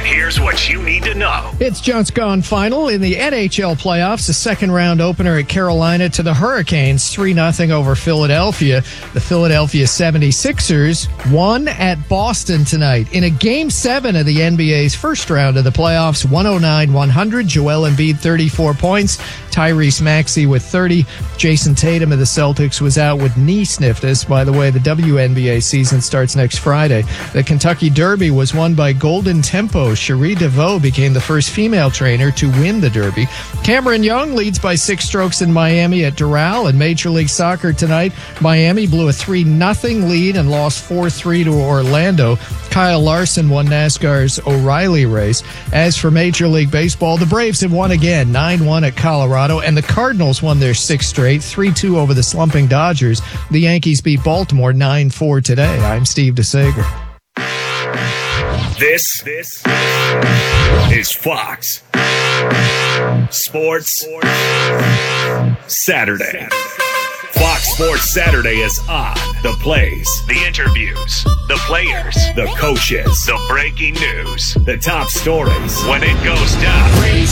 here's what you need to know. It's Just Gone final in the NHL playoffs. A second-round opener at Carolina to the Hurricanes, 3-0 over Philadelphia. The Philadelphia 76ers won at Boston tonight in a Game 7 of the NBA's first round of the playoffs, 109-100. Joel Embiid, 34 points. Tyrese Maxey with 30. Jason Tatum of the Celtics was out with knee stiffness. By the way, the WNBA season starts next Friday. The Kentucky Derby was won by Golden Tempo. Cherie DeVoe became the first female trainer to win the Derby. Cameron Young leads by 6 strokes in Miami at Doral. In Major League Soccer tonight, Miami blew a 3-0 lead and lost 4-3 to Orlando. Kyle Larson won NASCAR's O'Reilly race. As for Major League Baseball, the Braves have won again, 9-1 at Colorado, and the Cardinals won their 6th straight, 3-2 over the slumping Dodgers. The Yankees beat Baltimore 9-4 today. I'm Steve DeSager. This is Fox Sports Saturday. Fox Sports Saturday is on. The plays, the interviews, the players, the coaches, the breaking news, the top stories. When it goes down,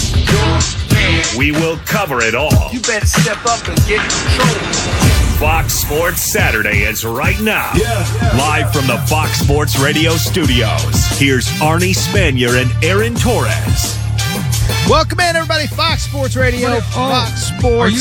we will cover it all. You better step up and get in control. Fox Sports Saturday is right now. Live from the Fox Sports Radio studios. Here's Arnie Spanier and Aaron Torres. Welcome in, everybody. Fox Sports Radio, Fox Sports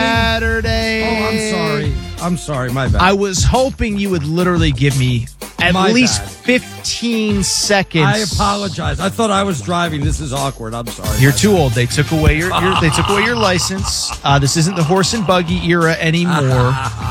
Saturday. I'm sorry, my bad. I was hoping you would literally give me at least 15 seconds. I apologize. I thought I was driving. This is awkward. I'm sorry. You're too old. They took away your license. This isn't the horse and buggy era anymore.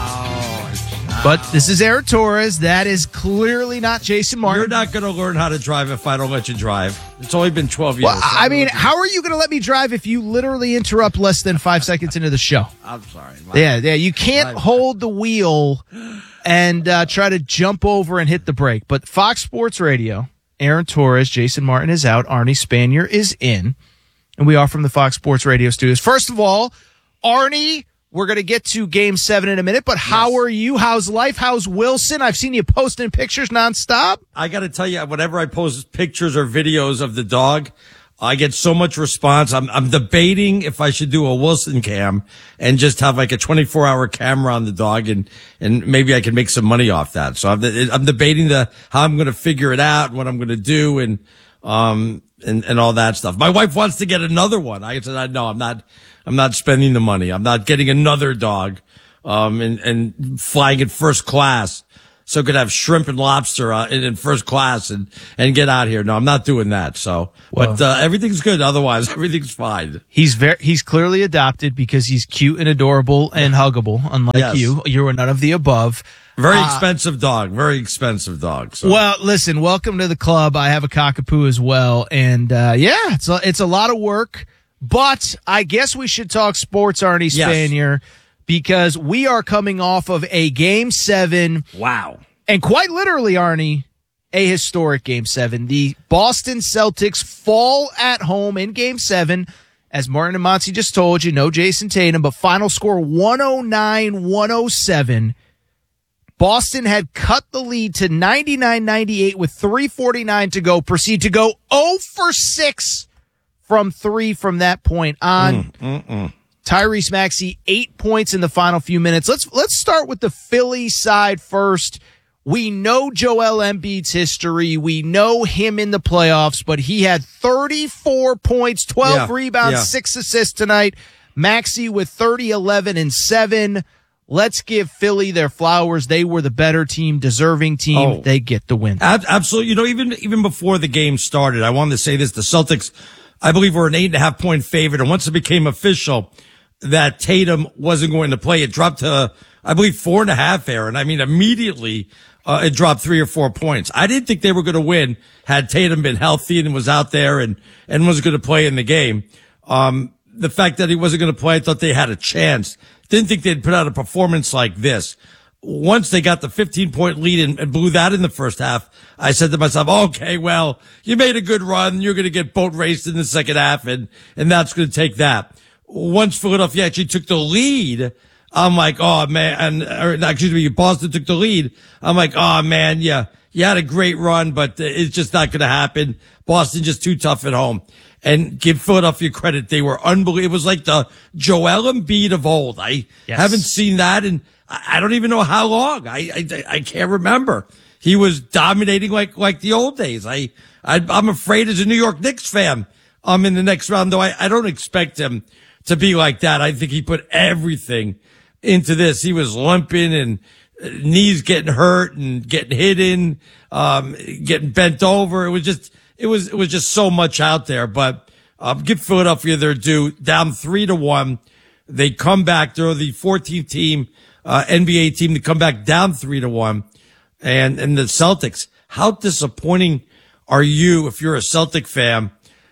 But this is Aaron Torres. That is clearly not Jason Martin. You're not going to learn how to drive if I don't let you drive. It's only been 12 years. Well, I mean, how are you going to let me drive if you literally interrupt less than 5 seconds into the show? I'm sorry. Yeah. You can't hold the wheel and try to jump over and hit the brake. But Fox Sports Radio, Aaron Torres, Jason Martin is out, Arnie Spanier is in, and we are from the Fox Sports Radio studios. First of all, Arnie, we're going to get to Game 7 in a minute, but how are you? How's life? How's Wilson? I've seen you posting pictures nonstop. I got to tell you, whenever I post pictures or videos of the dog, I get so much response. I'm debating if I should do a Wilson cam and just have like a 24-hour camera on the dog, and maybe I can make some money off that. So I'm debating how I'm going to figure it out, what I'm going to do, and all that stuff. My wife wants to get another one. I said, no, I'm not spending the money. I'm not getting another dog, and flying in first class. So could have shrimp and lobster in first class and get out here. No, I'm not doing that. So, but everything's good. Otherwise, everything's fine. He's clearly adopted because he's cute and adorable and huggable. Unlike you were none of the above. Very expensive dog. Very expensive dog. So. Well, listen, welcome to the club. I have a cockapoo as well, and it's a lot of work. But I guess we should talk sports, Arnie Spanier. Because we are coming off of a Game 7. Wow. And quite literally, Arnie, a historic Game 7. The Boston Celtics fall at home in Game 7. As Martin and Monty just told you, no Jason Tatum, but final score 109-107. Boston had cut the lead to 99-98 with 3:49 to go. Proceed to go 0 for 6 from 3 from that point on. Tyrese Maxey, 8 points in the final few minutes. Let's start with the Philly side first. We know Joel Embiid's history. We know him in the playoffs, but he had 34 points, 12 rebounds, 6 assists tonight. Maxey with 30, 11, and 7. Let's give Philly their flowers. They were the better team, deserving team. They get the win. Absolutely. You know, even before the game started, I wanted to say this. The Celtics, I believe, were an 8.5 point favorite. And once it became official that Tatum wasn't going to play, it dropped to, I believe, 4.5, Aaron. I mean, immediately, it dropped 3 or 4 points. I didn't think they were going to win had Tatum been healthy and was out there and was going to play in the game. The fact that he wasn't going to play, I thought they had a chance. Didn't think they'd put out a performance like this. Once they got the 15-point lead and blew that in the first half, I said to myself, okay, well, you made a good run. You're going to get boat raced in the second half, and that's going to take that. Once Philadelphia actually took the lead, I'm like, oh man, Boston took the lead. I'm like, oh man, you You had a great run, but it's just not going to happen. Boston just too tough at home. And give Philadelphia credit. They were unbelievable. It was like the Joel Embiid of old. I haven't seen that in, I don't even know how long. I can't remember. He was dominating like the old days. I'm afraid as a New York Knicks fan, in the next round, though I don't expect him to be like that. I think he put everything into this. He was limping and knees getting hurt and getting hit in, getting bent over. It was just so much out there, but, give Philadelphia their due. Down 3-1. They come back. They're the 14th team, NBA team to come back down 3-1. And the Celtics, how disappointing are you if you're a Celtic fan?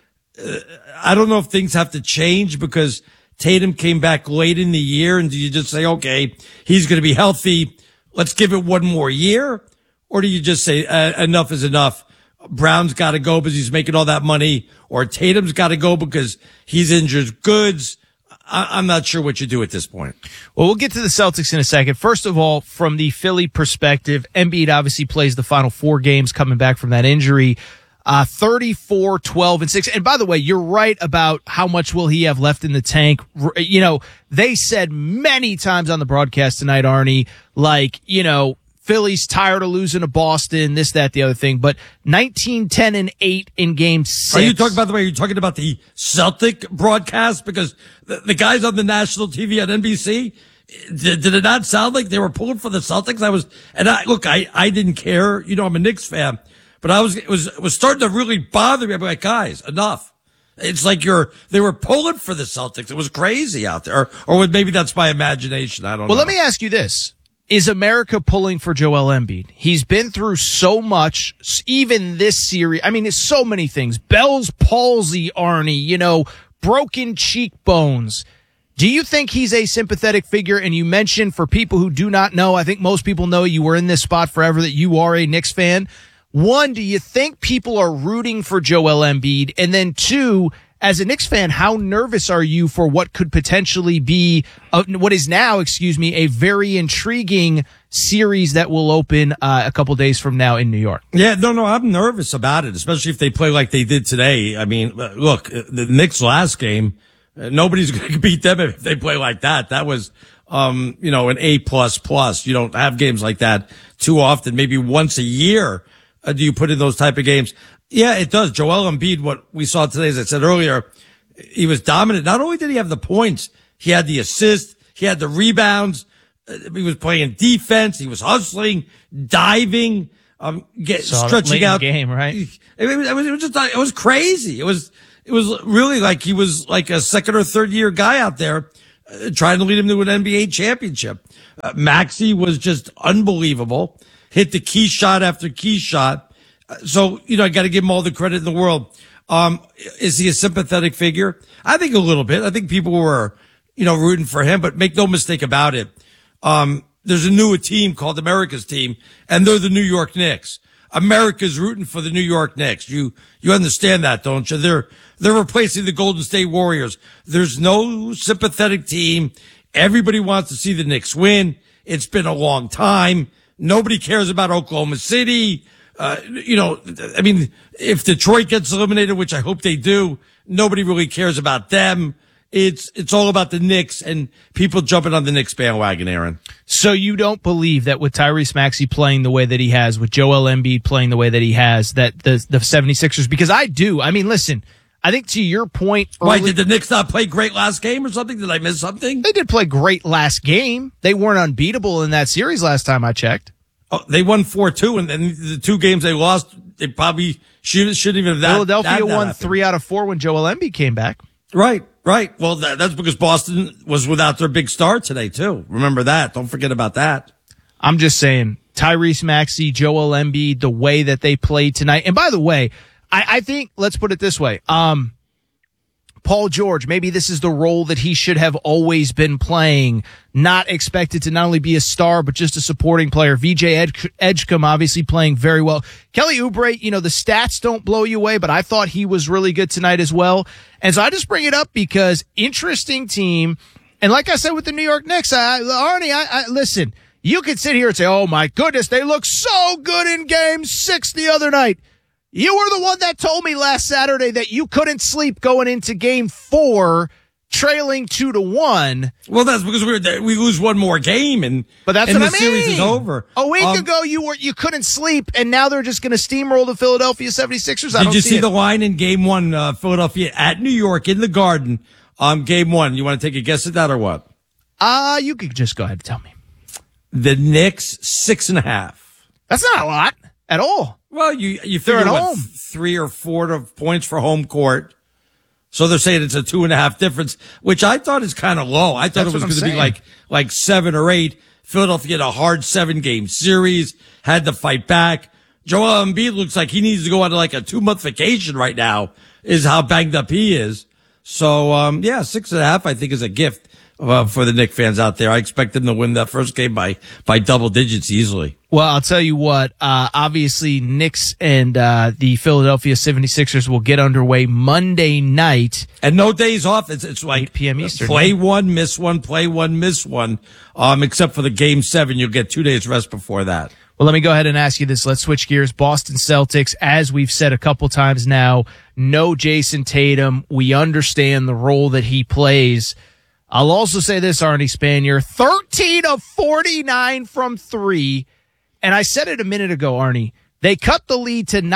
I don't know if things have to change because Tatum came back late in the year, and do you just say, okay, he's going to be healthy, let's give it one more year? Or do you just say, enough is enough? Brown's got to go because he's making all that money, or Tatum's got to go because he's injured goods. I'm not sure what you do at this point. Well, we'll get to the Celtics in a second. First of all, from the Philly perspective, Embiid obviously plays the final 4 games coming back from that injury. 34, 12, and 6. And by the way, you're right about how much will he have left in the tank. You know, they said many times on the broadcast tonight, Arnie, like, you know, Philly's tired of losing to Boston, this, that, the other thing. But 19, 10, and 8 in game 6. Are you talking, by the way, are you talking about the Celtic broadcast? Because the guys on the national TV on NBC, did it not sound like they were pulling for the Celtics? I didn't care. You know, I'm a Knicks fan, but it was starting to really bother me. I'm like, guys, enough. It's like they were pulling for the Celtics. It was crazy out there. Or maybe that's my imagination. I don't know. Well, let me ask you this. Is America pulling for Joel Embiid? He's been through so much, even this series. I mean, it's so many things. Bell's palsy, Arnie, you know, broken cheekbones. Do you think he's a sympathetic figure? And you mentioned, for people who do not know, I think most people know you were in this spot forever, that you are a Knicks fan. 1, do you think people are rooting for Joel Embiid? And then 2, as a Knicks fan, how nervous are you for what could potentially be, what is now, a very intriguing series that will open a couple days from now in New York? Yeah, no, I'm nervous about it, especially if they play like they did today. I mean, look, the Knicks last game, nobody's going to beat them if they play like that. That was, an A++. You don't have games like that too often. Maybe once a year do you put in those type of games. Yeah, it does. Joel Embiid, what we saw today, as I said earlier, he was dominant. Not only did he have the points, he had the assists, he had the rebounds, he was playing defense, he was hustling, diving, stretching out. Game, right? It was crazy. It was really like he was like a second or third year guy out there trying to lead him to an NBA championship. Maxey was just unbelievable. Hit the key shot after key shot. So, I got to give him all the credit in the world. Is he a sympathetic figure? I think a little bit. I think people were, rooting for him, but make no mistake about it. There's a new team called America's team, and they're the New York Knicks. America's rooting for the New York Knicks. You understand that, don't you? They're replacing the Golden State Warriors. There's no sympathetic team. Everybody wants to see the Knicks win. It's been a long time. Nobody cares about Oklahoma City. If Detroit gets eliminated, which I hope they do, nobody really cares about them. It's all about the Knicks and people jumping on the Knicks bandwagon, Aaron. So you don't believe that with Tyrese Maxey playing the way that he has, with Joel Embiid playing the way that he has, that the 76ers, because I do. I mean, listen, I think to your point. Why, did the Knicks not play great last game or something? Did I miss something? They did play great last game. They weren't unbeatable in that series last time I checked. Oh, they won 4-2, and then the 2 games they lost, they probably shouldn't even have that. Philadelphia won 3 out of 4 when Joel Embiid came back. Right. Well, that's because Boston was without their big star today, too. Remember that. Don't forget about that. I'm just saying, Tyrese Maxey, Joel Embiid, the way that they played tonight. And by the way, I think, let's put it this way. Paul George, maybe this is the role that he should have always been playing, not expected to not only be a star, but just a supporting player. VJ Edgecombe obviously playing very well. Kelly Oubre, the stats don't blow you away, but I thought he was really good tonight as well. And so I just bring it up because interesting team. And like I said with the New York Knicks, Arnie, listen, You could sit here and say, oh my goodness, they look so good in game 6 the other night. You were the one that told me last Saturday that you couldn't sleep going into game 4, trailing 2-1. Well, that's because we lose one more game, but that's and what the I mean. series is over. A week ago, you couldn't sleep, and now they're just going to steamroll the Philadelphia 76ers. Did you see the line in game 1, Philadelphia at New York in the Garden? Game 1. You want to take a guess at that or what? You could just go ahead and tell me. The Knicks 6.5. That's not a lot at all. Well, you figure at what, home. 3 or 4 points for home court. So they're saying it's a 2.5 difference, which I thought is kind of low. I thought That's it was what I'm going to be like 7 or 8. Philadelphia had a hard 7-game series, had to fight back. Joel Embiid looks like he needs to go on like a 2-month vacation right now, is how banged up he is. So, 6.5, I think, is a gift for the Knicks fans out there. I expect them to win that first game by double digits easily. Well, I'll tell you what, obviously Knicks and the Philadelphia 76ers will get underway Monday night. And no days off. It's like 8 p.m. Eastern. Play one, miss one, play one, miss one. Except for the game 7, you'll get 2 days rest before that. Well, let me go ahead and ask you this. Let's switch gears. Boston Celtics, as we've said a couple times now, no Jason Tatum. We understand the role that he plays. I'll also say this, Arnie Spanier, 13 of 49 from 3. And I said it a minute ago, Arnie. They cut the lead to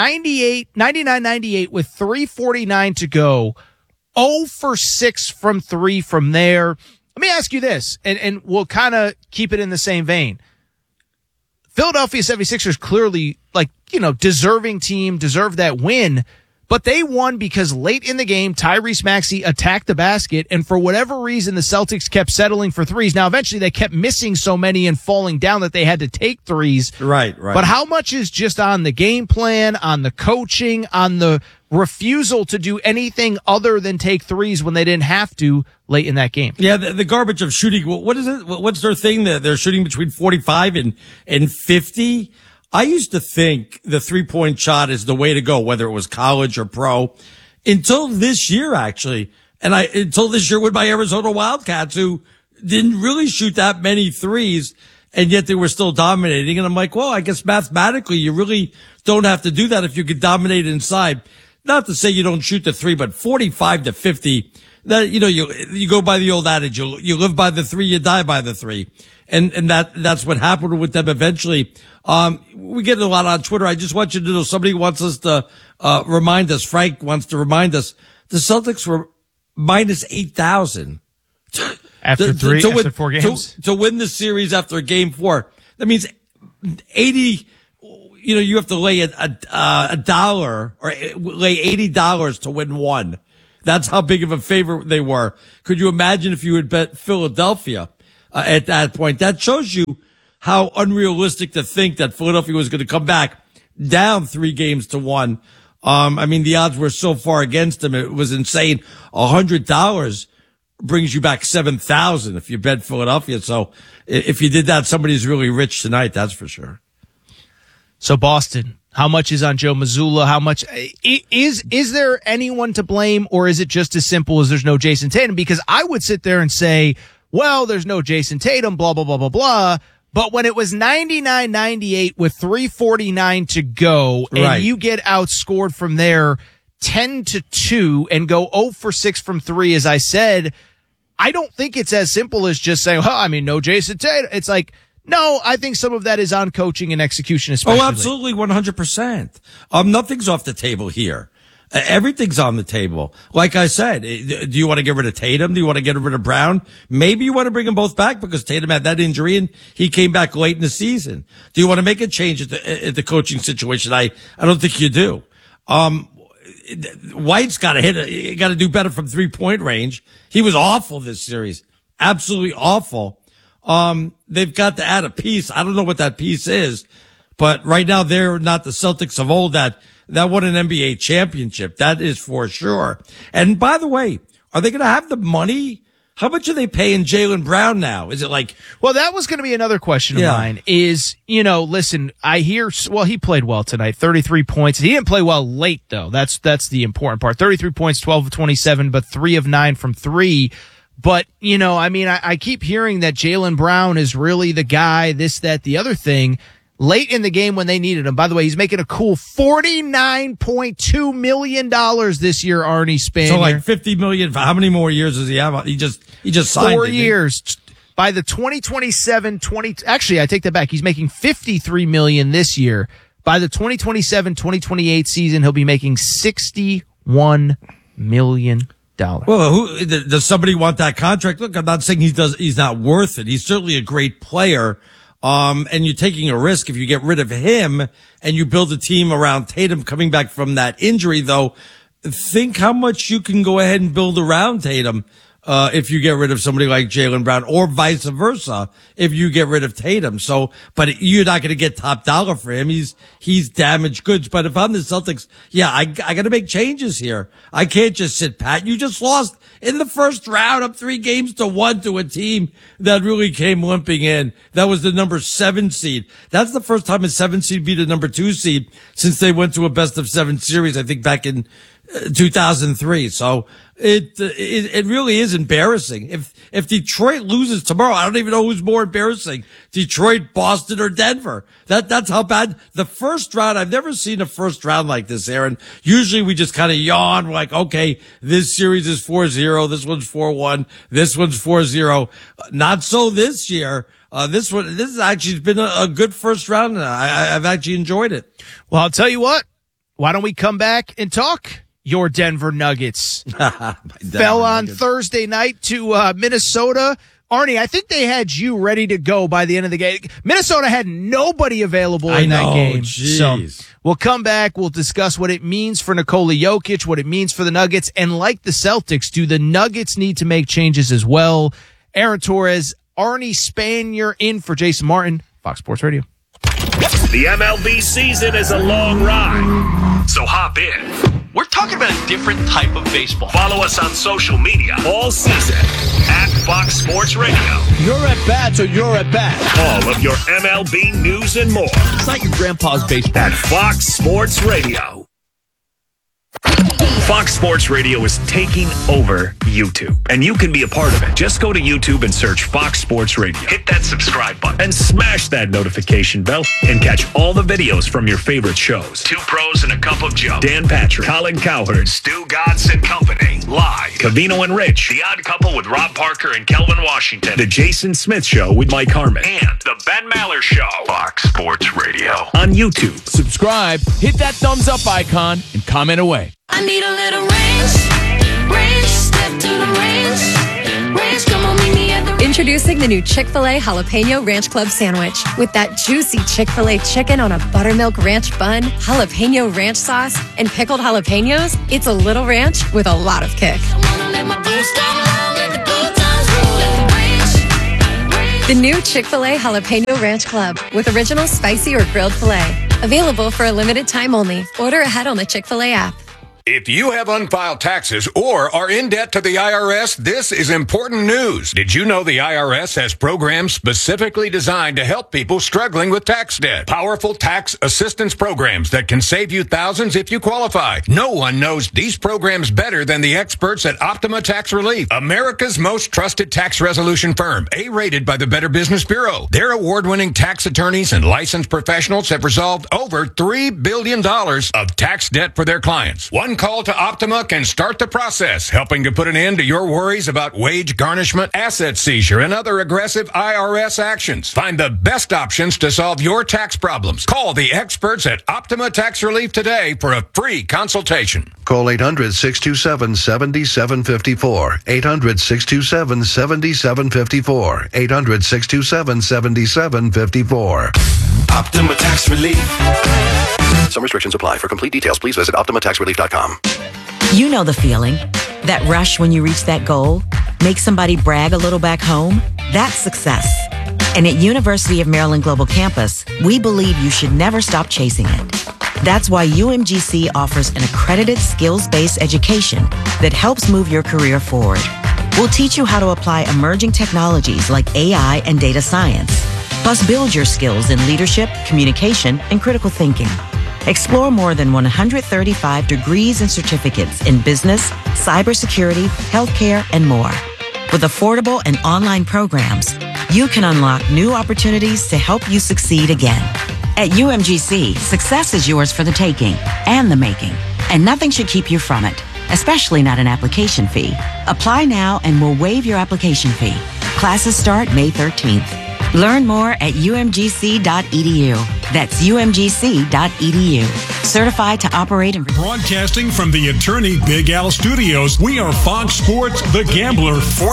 99-98 with 3:49 to go. 0 for 6 from 3 from there. Let me ask you this, and we'll kind of keep it in the same vein. Philadelphia 76ers clearly, deserving team, deserve that win. But they won because late in the game, Tyrese Maxey attacked the basket, and for whatever reason, the Celtics kept settling for threes. Now, eventually, they kept missing so many and falling down that they had to take threes. Right. But how much is just on the game plan, on the coaching, on the refusal to do anything other than take threes when they didn't have to late in that game? Yeah, the garbage of shooting. What is it? What's their thing? They're shooting between 45 and 50. I used to think the 3-point shot is the way to go, whether it was college or pro, until this year, actually. And until this year with my Arizona Wildcats, who didn't really shoot that many threes, and yet they were still dominating. And I'm like, well, I guess mathematically you really don't have to do that if you could dominate inside. Not to say you don't shoot the 3, but 45 to 50, that, you go by the old adage, you live by the 3, you die by the 3. And that's what happened with them eventually. We get a lot on Twitter. I just want you to know, somebody wants us to, remind us, Frank wants to remind us, the Celtics were minus 8,000. After 4 games? To win the series after game 4. That means 80, you have to lay a dollar or lay $80 to win 1. That's how big of a favorite they were. Could you imagine if you had bet Philadelphia at that point? That shows you how unrealistic to think that Philadelphia was going to come back down 3 games to 1. The odds were so far against them. It was insane. $100 brings you back 7,000 if you bet Philadelphia. So if you did that, somebody's really rich tonight. That's for sure. So Boston, how much is on Joe Mazzulla? How much is there anyone to blame, or is it just as simple as there's no Jason Tatum? Because I would sit there and say, well, there's no Jason Tatum, blah, blah, blah, blah, blah. But when it was 99-98 with 3:49 to go, and right, you get outscored from there 10-2 and go 0 for 6 from 3, as I said, I don't think it's as simple as just saying, no Jason Tatum. It's like, no, I think some of that is on coaching and execution, especially. Oh, absolutely, 100%. Nothing's off the table here. Everything's on the table. Like I said, do you want to get rid of Tatum? Do you want to get rid of Brown? Maybe you want to bring them both back because Tatum had that injury and he came back late in the season. Do you want to make a change at the coaching situation? I don't think you do. White's got to do better from 3-point range. He was awful this series. Absolutely awful. They've got to add a piece. I don't know what that piece is, but right now they're not the Celtics of old that won an NBA championship. That is for sure. And by the way, are they going to have the money? How much are they paying Jaylen Brown now? Is it like... Well, that was going to be another question of mine is, listen, I hear, he played well tonight, 33 points. He didn't play well late, though. That's the important part. 33 points, 12 of 27, but 3 of 9 from 3. But, I keep hearing that Jaylen Brown is really the guy, this, that, the other thing. Late in the game when they needed him. By the way, he's making a cool $49.2 million this year, Arnie Spanier. So like $50 million. How many more years does he have? He just signed 4 years. By the 2027, actually, I take that back. He's making $53 million this year. By the 2027-2028 season, he'll be making $61 million. Well, does somebody want that contract? Look, I'm not saying he's not worth it. He's certainly a great player. And you're taking a risk if you get rid of him and you build a team around Tatum coming back from that injury, though. Think how much you can go ahead and build around Tatum, if you get rid of somebody like Jaylen Brown, or vice versa if you get rid of Tatum. So, but you're not going to get top dollar for him. He's damaged goods. But if I'm the Celtics, I got to make changes here. I can't just sit pat. You just lost in the first round up 3-1 to a team that really came limping in. That was the number 7 seed. That's the first time a 7 seed beat a number 2 seed since they went to a best of 7 series, I think back in 2003. So it really is embarrassing. If Detroit loses tomorrow, I don't even know who's more embarrassing, Detroit, Boston, or Denver. That's how bad the first round. I've never seen a first round like this, Aaron. Usually we just kind of yawn. We're like, okay, this series is 4-0. This one's 4-1. This one's 4-0. Not so this year. This has actually been a good first round. I've actually enjoyed it. Well, I'll tell you what. Why don't we come back and talk your Denver Nuggets? Fell on Thursday night to Minnesota. Arnie, I think they had you ready to go by the end of the game. Minnesota had nobody available in that game. Geez. So we'll come back. We'll discuss what it means for Nikola Jokic, what it means for the Nuggets. And like the Celtics, do the Nuggets need to make changes as well? Aaron Torres, Arnie Spanier in for Jason Martin, Fox Sports Radio. The MLB season is a long ride, so hop in. We're talking about a different type of baseball. Follow us on social media all season at Fox Sports Radio. You're at bats or you're at bat. All of your MLB news and more. It's not your grandpa's baseball. At Fox Sports Radio. Fox Sports Radio is taking over YouTube, and you can be a part of it. Just go to YouTube and search Fox Sports Radio. Hit that subscribe button and smash that notification bell and catch all the videos from your favorite shows. Two Pros and a Cup of Joe. Dan Patrick, Colin Cowherd, Stu Godson and Company. Live. Covino and Rich. The Odd Couple with Rob Parker and Kelvin Washington. The Jason Smith Show with Mike Harmon. And The Ben Maller Show. Fox Sports Radio. On YouTube. Subscribe, hit that thumbs up icon, and comment away. I need a little range, step to the range, come on, meet me at the range. Introducing the new Chick-fil-A Jalapeno Ranch Club Sandwich. With that juicy Chick-fil-A chicken on a buttermilk ranch bun, jalapeno ranch sauce, and pickled jalapenos, it's a little ranch with a lot of kick. The new Chick-fil-A Jalapeno Ranch Club with original spicy or grilled filet. Available for a limited time only. Order ahead on the Chick-fil-A app. If you have unfiled taxes or are in debt to the IRS, this is important news. Did you know the IRS has programs specifically designed to help people struggling with tax debt? Powerful tax assistance programs that can save you thousands if you qualify. No one knows these programs better than the experts at Optima Tax Relief, America's most trusted tax resolution firm, A-rated by the Better Business Bureau. Their award-winning tax attorneys and licensed professionals have resolved over $3 billion of tax debt for their clients. One call to Optima can start the process, helping to put an end to your worries about wage garnishment, asset seizure, and other aggressive IRS actions. Find the best options to solve your tax problems. Call the experts at Optima Tax Relief today for a free consultation. Call 800-627-7754. 800-627-7754. 800-627-7754. Optima Tax Relief. Some restrictions apply. For complete details, please visit OptimaTaxRelief.com. You know the feeling. That rush when you reach that goal. Make somebody brag a little back home. That's success. And at University of Maryland Global Campus, we believe you should never stop chasing it. That's why UMGC offers an accredited skills-based education that helps move your career forward. We'll teach you how to apply emerging technologies like AI and data science, plus build your skills in leadership, communication, and critical thinking. Explore more than 135 degrees and certificates in business, cybersecurity, healthcare, and more. With affordable and online programs, you can unlock new opportunities to help you succeed again. At UMGC, success is yours for the taking and the making, and nothing should keep you from it, especially not an application fee. Apply now and we'll waive your application fee. Classes start May 13th. Learn more at umgc.edu. That's umgc.edu. Certified to operate in... Broadcasting from the Attorney Big Al Studios, we are Fox Sports The Gambler,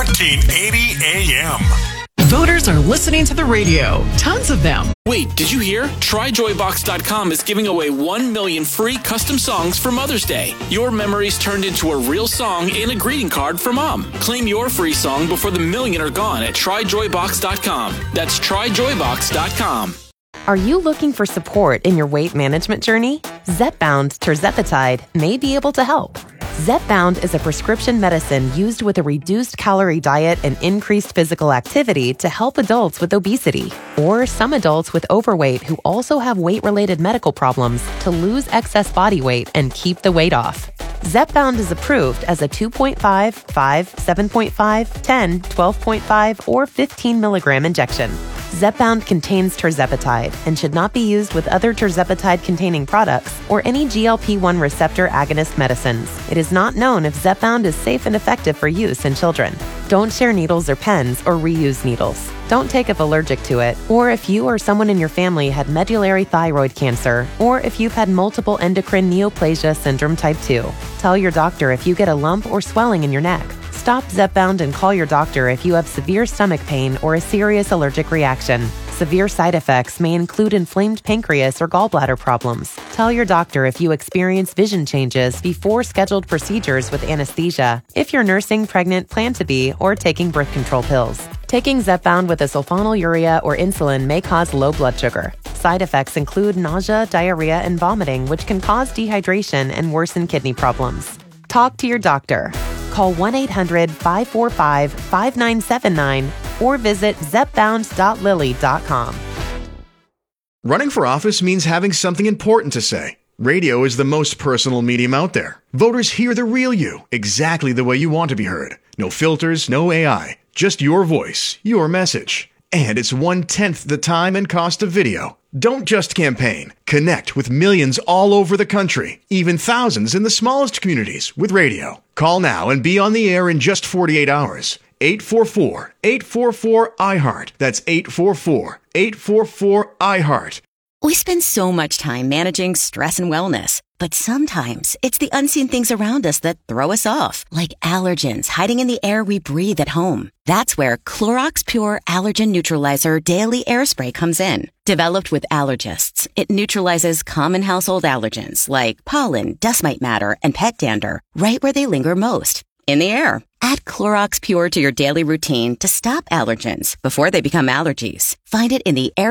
1480 AM. Voters are listening to the radio. Tons of them. Wait, did you hear? TryJoyBox.com is giving away 1 million free custom songs for Mother's Day. Your memories turned into a real song and a greeting card for Mom. Claim your free song before the million are gone at TryJoyBox.com. That's TryJoyBox.com. Are you looking for support in your weight management journey? Zepbound tirzepatide may be able to help. Zepbound is a prescription medicine used with a reduced calorie diet and increased physical activity to help adults with obesity or some adults with overweight who also have weight-related medical problems to lose excess body weight and keep the weight off. Zepbound is approved as a 2.5, 5, 7.5, 10, 12.5, or 15 milligram injection. Zepbound contains tirzepatide and should not be used with other tirzepatide-containing products or any GLP-1 receptor agonist medicines. It is not known if Zepbound is safe and effective for use in children. Don't share needles or pens or reuse needles. Don't take if allergic to it, or if you or someone in your family had medullary thyroid cancer, or if you've had multiple endocrine neoplasia syndrome type 2. Tell your doctor if you get a lump or swelling in your neck. Stop Zepbound and call your doctor if you have severe stomach pain or a serious allergic reaction. Severe side effects may include inflamed pancreas or gallbladder problems. Tell your doctor if you experience vision changes before scheduled procedures with anesthesia, if you're nursing, pregnant, plan to be, or taking birth control pills. Taking Zepbound with a sulfonylurea or insulin may cause low blood sugar. Side effects include nausea, diarrhea, and vomiting, which can cause dehydration and worsen kidney problems. Talk to your doctor. Call 1-800-545-5979 or visit zepbound.lilly.com. Running for office means having something important to say. Radio is the most personal medium out there. Voters hear the real you, exactly the way you want to be heard. No filters, no AI, just your voice, your message. And it's 1/10 the time and cost of video. Don't just campaign. Connect with millions all over the country, even thousands in the smallest communities with radio. Call now and be on the air in just 48 hours. 844-844-iHeart. That's 844-844-iHeart. We spend so much time managing stress and wellness, but sometimes it's the unseen things around us that throw us off, like allergens hiding in the air we breathe at home. That's where Clorox Pure Allergen Neutralizer Daily Air Spray comes in. Developed with allergists, it neutralizes common household allergens like pollen, dust mite matter, and pet dander right where they linger most, in the air. Add Clorox Pure to your daily routine to stop allergens before they become allergies. Find it in the air